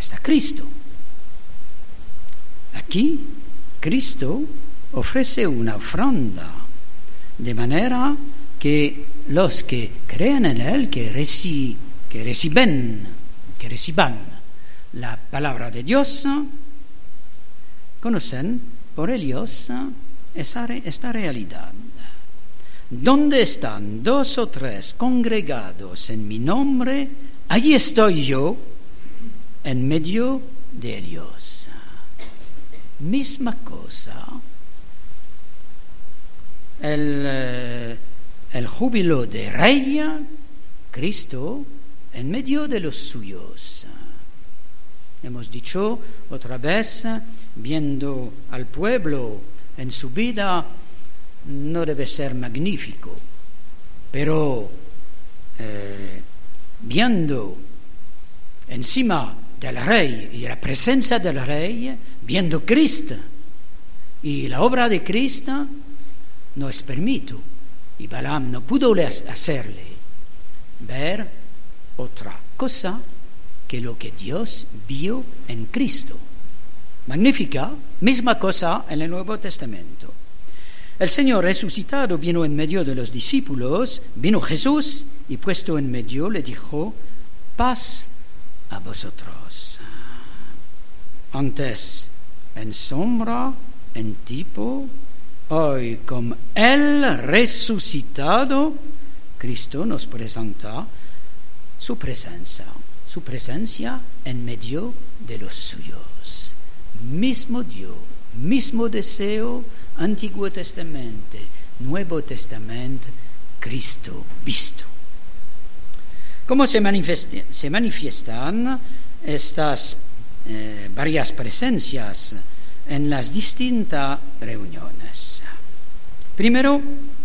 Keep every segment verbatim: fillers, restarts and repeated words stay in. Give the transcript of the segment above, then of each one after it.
está Cristo. Aquí Cristo ofrece una ofrenda, de manera que los que creen en Él, que, reci, que reciben, que reciban la palabra de Dios, conocen por ellos esa, esta realidad. Donde están dos o tres congregados en mi nombre, allí estoy yo, en medio de ellos. Misma cosa. El, el júbilo de rey, Cristo en medio de los suyos. Hemos dicho otra vez, viendo al pueblo en su vida, no debe ser magnífico, pero eh, viendo encima del rey y la presencia del rey, viendo Cristo y la obra de Cristo, no es permitido, y Balaam no pudo hacerle ver otra cosa que lo que Dios vio en Cristo. Magnífica, misma cosa en el Nuevo Testamento. El Señor resucitado vino en medio de los discípulos, vino Jesús y puesto en medio le dijo: paz a vosotros. Antes en sombra, en tipo, hoy como el resucitado, Cristo nos presenta su presencia, su presencia en medio de los suyos. Mismo Dios, mismo deseo, Antiguo Testamento, Nuevo Testamento, Cristo visto. ¿Cómo se, manifiest- se manifiestan estas eh, varias presencias en las distintas reuniones? Primero,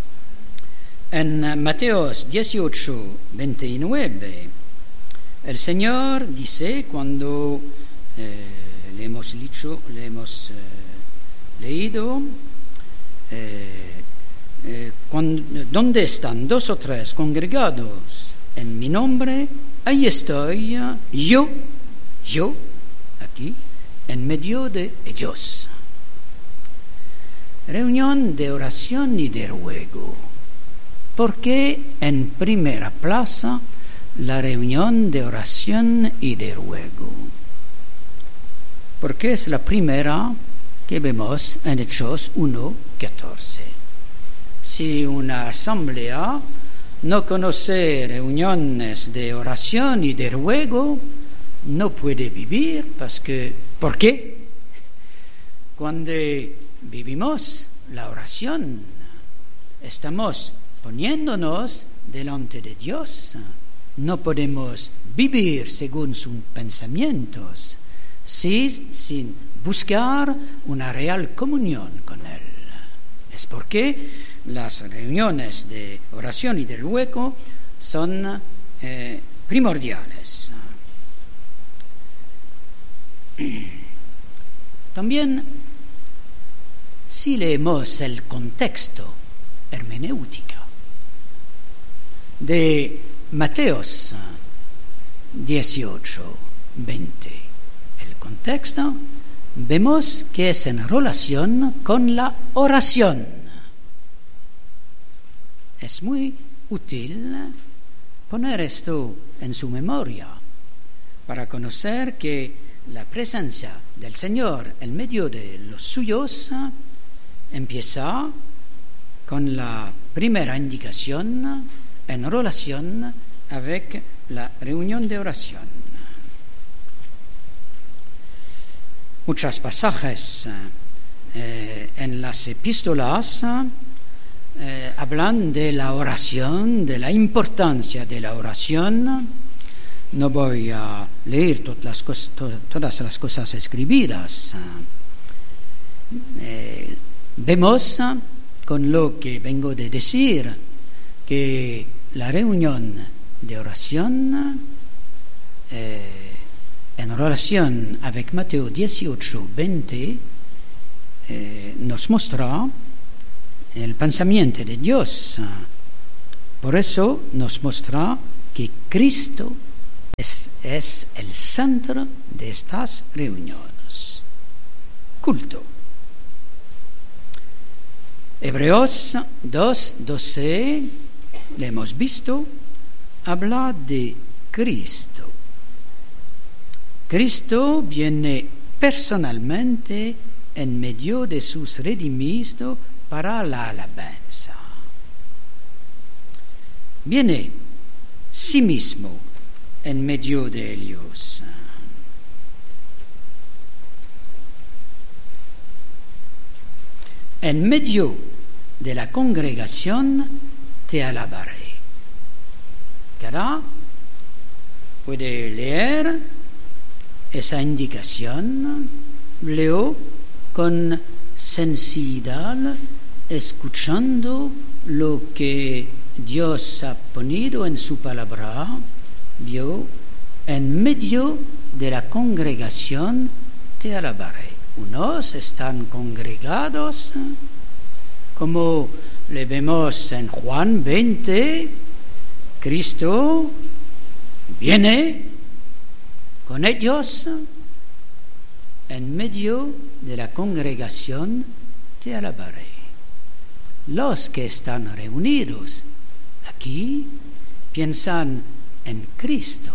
en Mateo dieciocho, veintinueve, el Señor dice, cuando eh, le hemos, dicho, le hemos eh, leído, eh, eh, cuando, donde están dos o tres congregados en mi nombre, ahí estoy yo, yo, aquí, en medio de ellos. Reunión de oración y de ruego. ¿Por qué en primera plaza la reunión de oración y de ruego? Porque es la primera que vemos en Hechos uno, catorce. Si una asamblea no conoce reuniones de oración y de ruego, no puede vivir, porque, ¿por qué? Cuando vivimos la oración, estamos poniéndonos delante de Dios. No podemos vivir según sus pensamientos, si, sin buscar una real comunión con Él. Es porque las reuniones de oración y de ruego son eh, primordiales. También, si leemos el contexto hermenéutico de Mateo dieciocho, veinte, el contexto, vemos que es en relación con la oración. Es muy útil poner esto en su memoria para conocer que la presencia del Señor en medio de los suyos empieza con la primera indicación en relación avec la reunión de oración. Muchos pasajes eh, en las epístolas eh, hablan de la oración, de la importancia de la oración. No voy a leer todas las, cos- to- todas las cosas escritas. Eh, vemos con lo que vengo de decir que la reunión de oración eh, en relación avec Mateo dieciocho, veinte eh, nos muestra el pensamiento de Dios. Por eso nos muestra que Cristo es, es el centro de estas reuniones. Culto. Hebreos dos, doce, le hemos visto, habla de Cristo. Cristo viene personalmente en medio de sus redimidos para la alabanza. Viene sí mismo en medio de ellos. En medio de la congregación te alabaré. Cada puede leer esa indicación, leo con sensibilidad, escuchando lo que Dios ha ponido en su palabra. Yo, en medio de la congregación te alabaré. Unos están congregados, como le vemos en Juan veinte, Cristo viene con ellos, en medio de la congregación te alabaré. Los que están reunidos aquí piensan en Cristo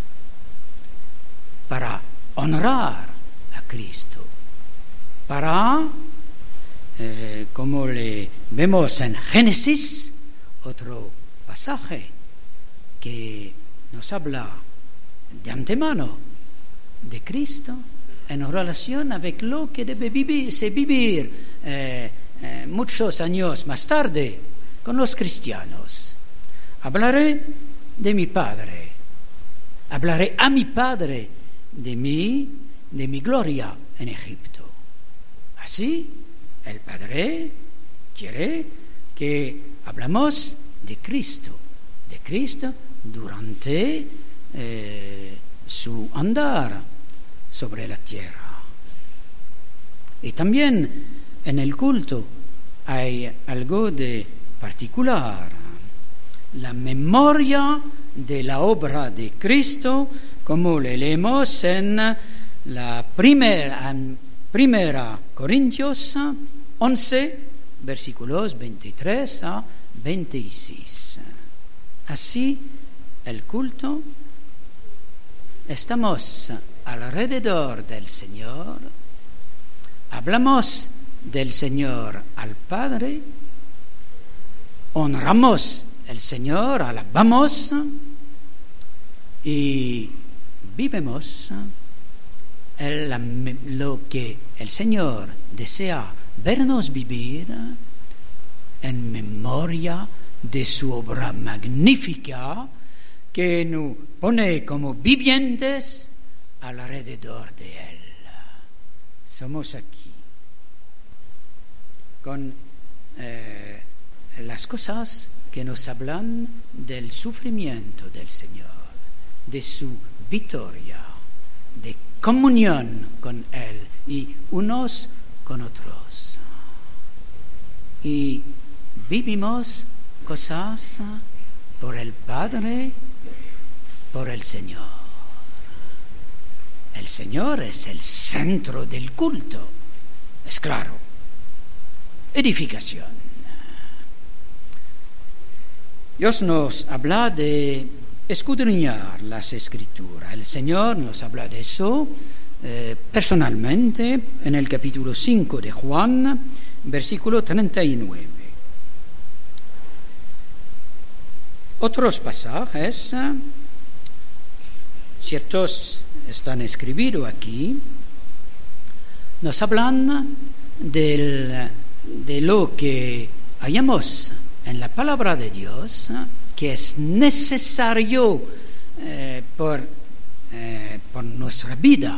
para honrar a Cristo, para, eh, como le vemos en Génesis, otro pasaje que nos habla de antemano de Cristo en relación avec lo que debe vivirse, vivir eh, eh, muchos años más tarde con los cristianos. Hablaré de mi Padre, hablaré a mi Padre de mí, de mi gloria en Egipto. Así, el Padre quiere que hablamos de Cristo, de Cristo durante eh, su andar sobre la tierra. Y también en el culto hay algo de particular, la memoria de la obra de Cristo, como le leemos en la primera, primera Corintios once, versículos veintitrés a veintiséis. Así, el culto, estamos alrededor del Señor, hablamos del Señor al Padre, honramos al Señor, alabamos y vivimos el, lo que el Señor desea vernos vivir en memoria de su obra magnífica que nos pone como vivientes alrededor de Él. Somos aquí con eh, las cosas que nos hablan del sufrimiento del Señor, de su victoria, de comunión con Él y unos con otros. Y vivimos cosas por el Padre, por el Señor. El Señor es el centro del culto, es claro. Edificación. Dios nos habla de escudriñar las Escrituras. El Señor nos habla de eso eh, personalmente en el capítulo cinco de Juan, versículo treinta y nueve. Otros pasajes, ciertos están escritos aquí, nos hablan del, de lo que hallamos en la palabra de Dios, que es necesario eh, por, eh, por nuestra vida.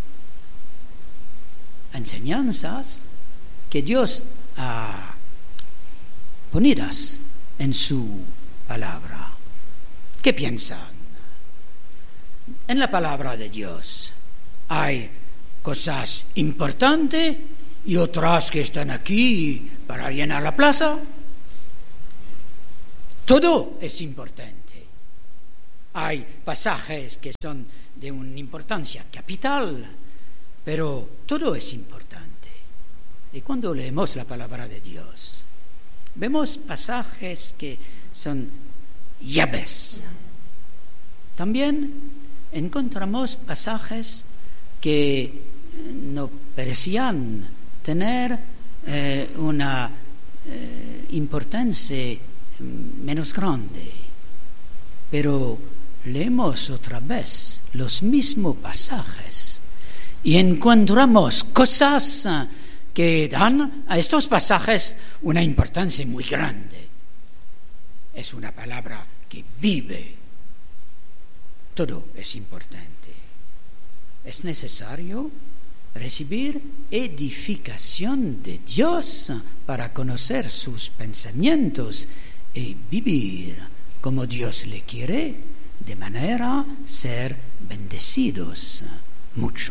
Enseñanzas que Dios ha ponidas en su palabra. ¿Qué piensan? En la palabra de Dios hay cosas importantes y otras que están aquí para llenar la plaza. Todo es importante. Hay pasajes que son de una importancia capital, pero todo es importante. Y cuando leemos la palabra de Dios, vemos pasajes que son llaves. También encontramos pasajes que no parecían tener eh, una eh, importancia menos grande, pero leemos otra vez los mismos pasajes y encontramos cosas que dan a estos pasajes una importancia muy grande. Es una palabra que vive. Todo es importante. Es necesario recibir edificación de Dios para conocer sus pensamientos y vivir como Dios le quiere, de manera ser bendecidos mucho.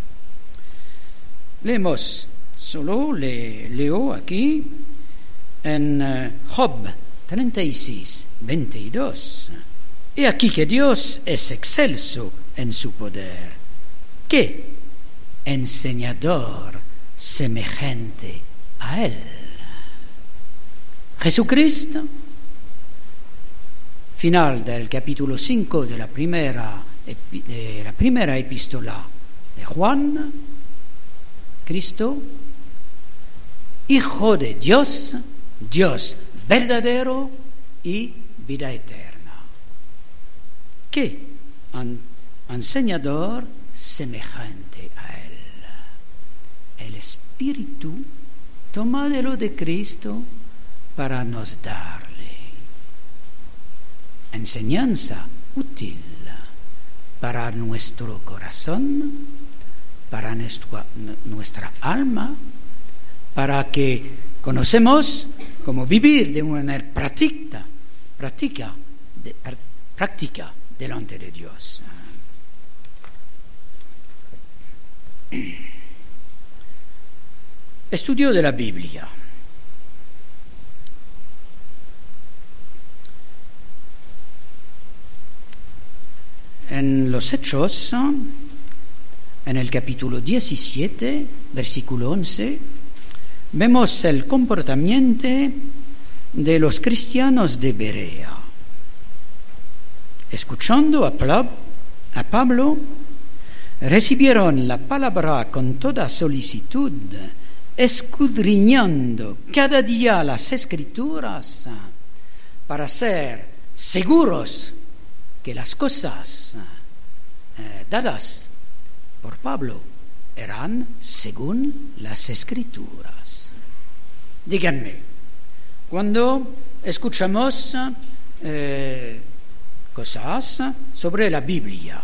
Leemos, solo le, leo aquí en uh, Job treinta y seis, veintidós. He aquí que Dios es excelso en su poder. ¿Qué enseñador semejante a Él? Jesucristo, final del capítulo cinco de la primera, de la primera epístola de Juan, Cristo, Hijo de Dios, Dios verdadero y vida eterna. ¿Qué enseñador semejante a Él? El Espíritu toma de lo de Cristo para nos darle enseñanza útil para nuestro corazón, para nuestra, nuestra alma, para que conocemos cómo vivir de una manera práctica, práctica, de, práctica delante de Dios. Estudio de la Biblia. En los Hechos, en el capítulo diecisiete, versículo once, vemos el comportamiento de los cristianos de Berea. Escuchando a Pablo, recibieron la palabra con toda solicitud, escudriñando cada día las Escrituras para ser seguros que las cosas eh, dadas por Pablo eran según las Escrituras. Díganme, cuando escuchamos eh, cosas sobre la Biblia,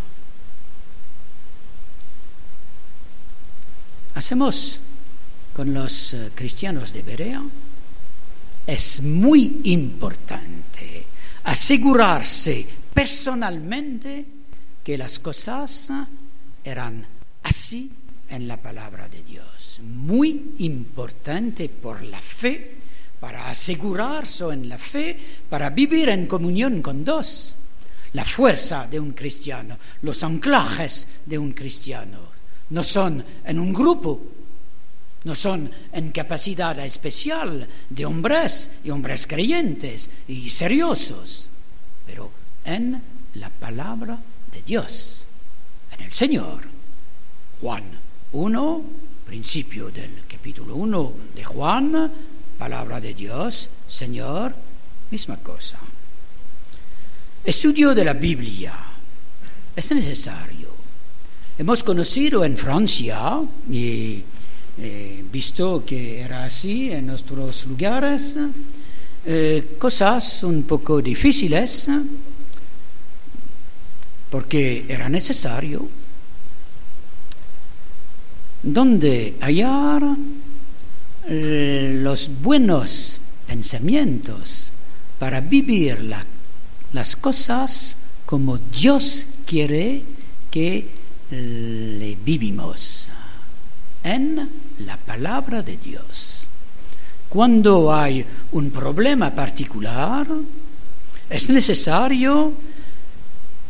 hacemos con los cristianos de Berea, es muy importante asegurarse personalmente que las cosas eran así en la palabra de Dios. Muy importante por la fe, para asegurarse en la fe, para vivir en comunión con Dios. La fuerza de un cristiano, los anclajes de un cristiano, no son en un grupo, no son en capacidad especial de hombres y hombres creyentes y seriosos, pero en la palabra de Dios, en el Señor. Juan uno, principio del capítulo uno de Juan, palabra de Dios, Señor, misma cosa. Estudio de la Biblia es necesario. Hemos conocido en Francia y eh, visto que era así en nuestros lugares, eh, cosas un poco difíciles, porque era necesario donde hallar eh, los buenos pensamientos para vivir la, las cosas como Dios quiere que le vivimos, en la palabra de Dios. Cuando hay un problema particular, es necesario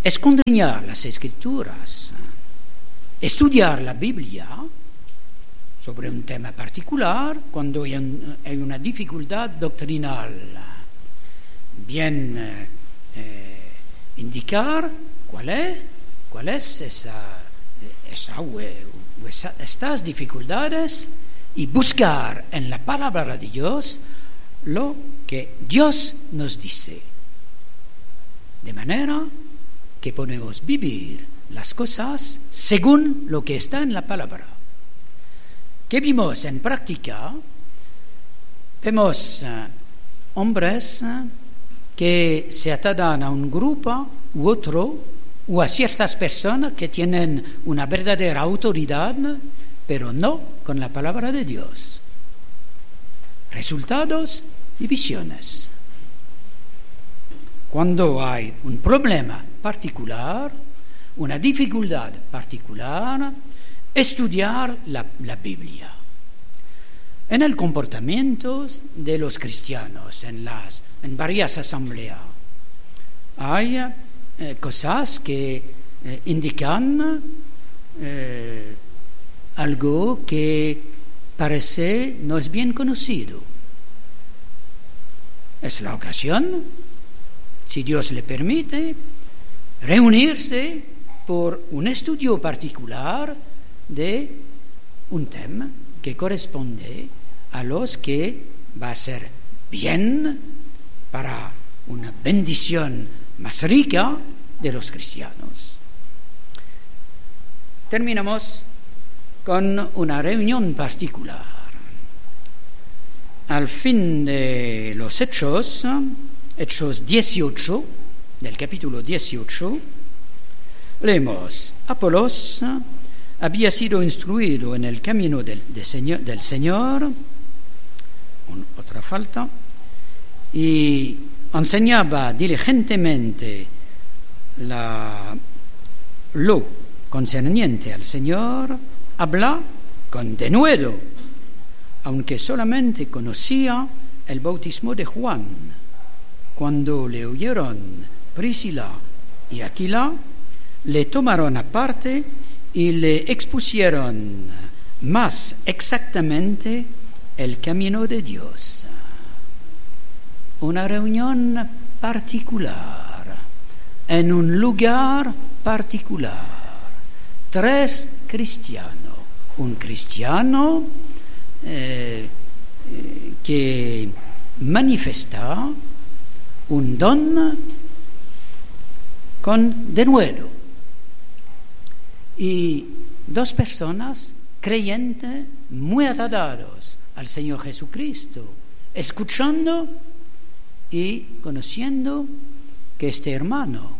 escudriñar las Escrituras, estudiar la Biblia sobre un tema particular cuando hay, un, hay una dificultad doctrinal. Bien eh, indicar cuál es, cuál es esa, esa, o esa, estas dificultades y buscar en la palabra de Dios lo que Dios nos dice, de manera que podemos vivir las cosas según lo que está en la palabra. ¿Qué vimos en práctica? Vemos uh, hombres uh, que se atadan a un grupo u otro, o a ciertas personas que tienen una verdadera autoridad, pero no con la palabra de Dios. Resultados, divisiones. Cuando hay un problema particular, una dificultad particular, estudiar la, la Biblia. En el comportamiento de los cristianos, en, las, en varias asambleas, hay eh, cosas que eh, indican eh, algo que parece no es bien conocido. Es la ocasión, si Dios le permite, reunirse por un estudio particular de un tema que corresponde a los que va a ser bien para una bendición más rica de los cristianos. Terminamos con una reunión particular. Al fin de los Hechos, Hechos dieciocho, del capítulo dieciocho, leemos: Apolos había sido instruido en el camino del, de señor, del Señor, un, otra falta, y enseñaba diligentemente la, lo concerniente al Señor, habla con denuedo, aunque solamente conocía el bautismo de Juan. Cuando le oyeron Priscila y Aquila, le tomaron aparte y le expusieron más exactamente el camino de Dios. Una reunión particular, en un lugar particular. Tres cristianos. Un cristiano eh, eh, que manifiesta un don con denuedo. Y dos personas creyentes muy atados al Señor Jesucristo, escuchando y conociendo que este hermano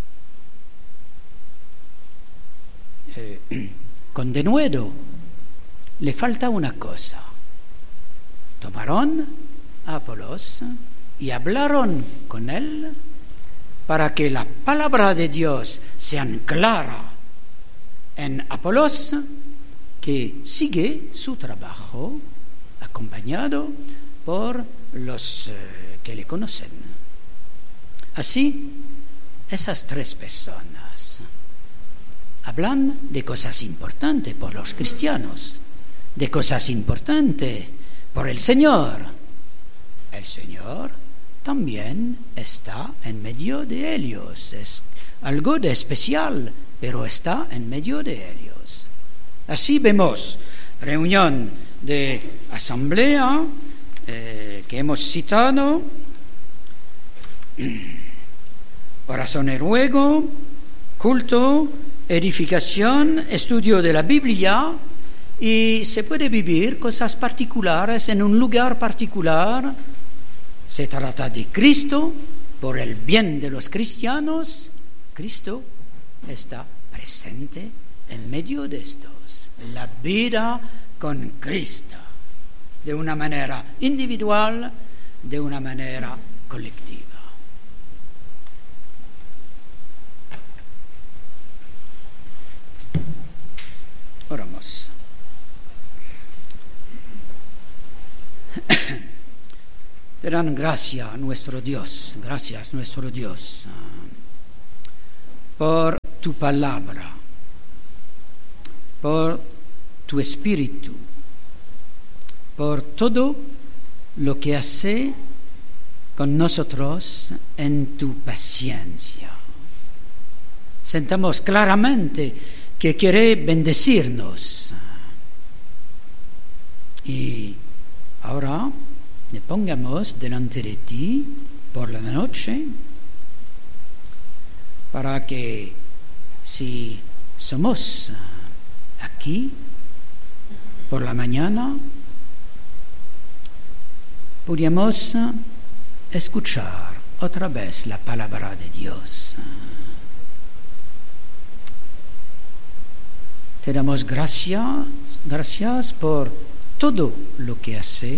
eh, con denuedo le falta una cosa. Tomaron a Apolos y hablaron con él para que la palabra de Dios sea clara en Apolos, que sigue su trabajo acompañado por los eh, que le conocen. Así, esas tres personas hablan de cosas importantes por los cristianos, de cosas importantes por el Señor. El Señor también está en medio de ellos. Es algo de especial, pero está en medio de ellos. Así vemos reunión de asamblea eh, que hemos citado, oración y ruego, culto, edificación, estudio de la Biblia, y se puede vivir cosas particulares en un lugar particular. Se trata de Cristo, por el bien de los cristianos. Cristo está presente en medio de estos. La vida con Cristo, de una manera individual, de una manera colectiva. Oramos. Te dan gracias, nuestro Dios, gracias, nuestro Dios, por tu palabra, por tu espíritu, por todo lo que hace con nosotros en tu paciencia. Sentamos claramente que quiere bendecirnos. Y ahora le pongamos delante de ti por la noche para que si somos aquí por la mañana pudiéramos escuchar otra vez la palabra de Dios. Te damos gracias, gracias por todo lo que hace.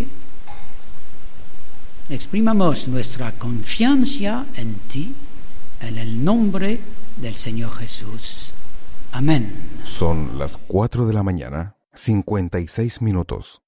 Exprimamos nuestra confianza en ti, en el nombre del Señor Jesús. Amén. Son las cuatro de la mañana, cincuenta y seis minutos.